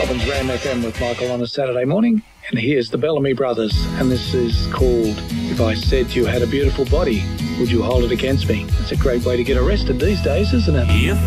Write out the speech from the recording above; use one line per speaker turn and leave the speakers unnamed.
Melbourne's Ram FM with Michael on a Saturday morning. And here's the Bellamy Brothers. And this is called If I Said You Had a Beautiful Body, Would You Hold It Against Me? It's a great way to get arrested these days, isn't it?